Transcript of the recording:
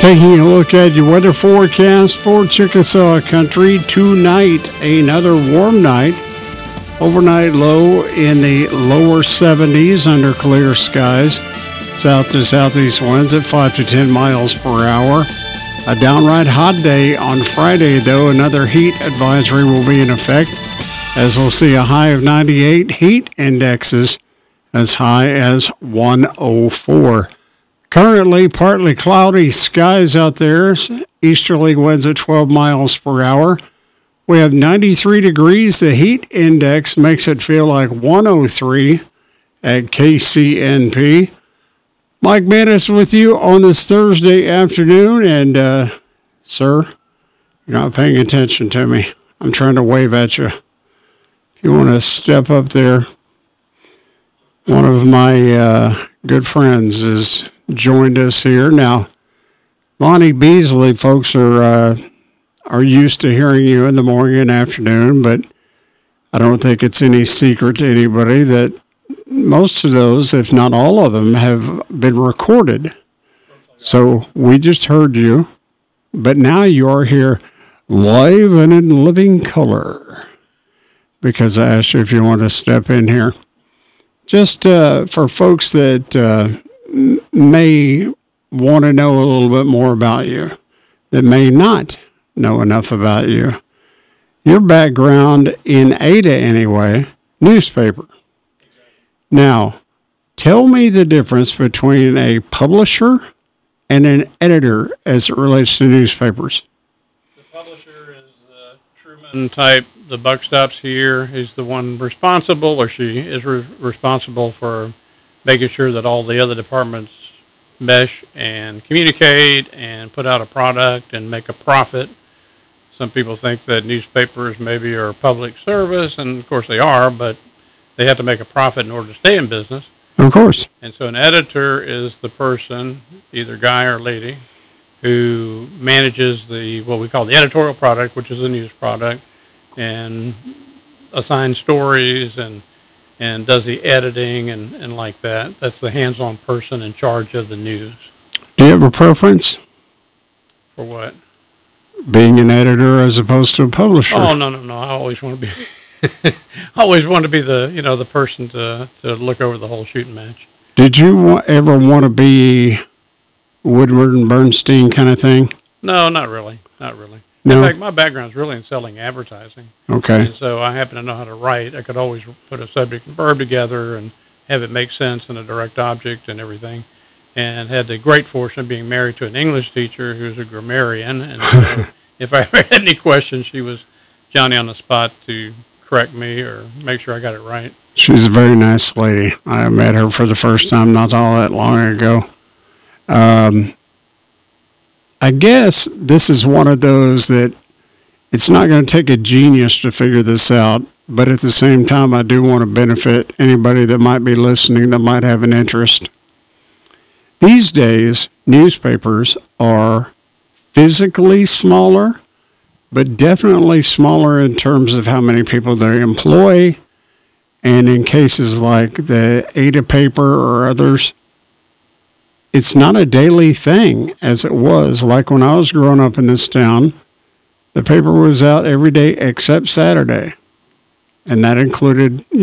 Taking a look at your weather forecast for Chickasaw Country tonight, another warm night. Overnight low in the lower 70s under clear skies. South to southeast winds at 5 to 10 miles per hour. A downright hot day on Friday, though. Another heat advisory will be in effect, as we'll see a high of 98, heat indexes as high as 104. Currently, partly cloudy skies out there. Easterly winds at 12 miles per hour. We have 93 degrees. The heat index makes it feel like 103 at KCNP. Mike Manis with you on this Thursday afternoon. And, sir, you're not paying attention to me. I'm trying to wave at you. If you want to step up there, one of my good friends is joined us here. Now, Lonnie Beasley, folks are used to hearing you in the morning and afternoon, but I don't think it's any secret to anybody that most of those, if not all of them, have been recorded. So we just heard you, but now you are here live and in living color because I asked you if you want to step in here. Just for folks that may want to know a little bit more about you, that may not know enough about you. Your background in Ada, anyway, newspaper. Now, tell me the difference between a publisher and an editor as it relates to newspapers. The publisher is the Truman type. The buck stops here. He's the one responsible, or she is responsible for making sure that all the other departments mesh and communicate and put out a product and make a profit. Some people think that newspapers maybe are public service, and of course they are, but they have to make a profit in order to stay in business. Of course. And so an editor is the person, either guy or lady, who manages what we call the editorial product, which is a news product, and assigns stories and does the editing and like that. That's the hands-on person in charge of the news. Do you have a preference? For what? Being an editor as opposed to a publisher. Oh, no. I always want to be the person to look over the whole shooting match. Did you ever want to be Woodward and Bernstein kind of thing? No, not really. Not really. No? In fact, my background's really in selling advertising. Okay. And so I happen to know how to write. I could always put a subject and verb together and have it make sense in a direct object and everything. And had the great fortune of being married to an English teacher who's a grammarian. And so if I ever had any questions, she was Johnny on the spot to correct me or make sure I got it right. She's a very nice lady. I met her for the first time not all that long ago. I guess this is one of those that it's not going to take a genius to figure this out, but at the same time, I do want to benefit anybody that might be listening that might have an interest. These days, newspapers are physically smaller, but definitely smaller in terms of how many people they employ. And in cases like the Ada paper or others, it's not a daily thing as it was. Like when I was growing up in this town, the paper was out every day except Saturday. And that included,